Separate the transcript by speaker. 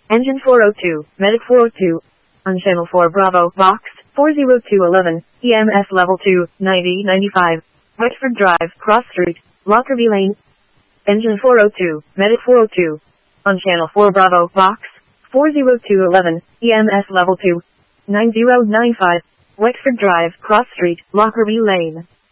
Speaker 1: Engine 402, Medic 402. On channel 4 Bravo, box 40211, EMS level 2, 9095. Wexford Drive, Cross Street, Lockerbie Lane. Engine 402, Medic 402. On channel 4 Bravo, box 40211, EMS level 2, 9095. Wexford Drive, Cross Street, Lockerbie Lane.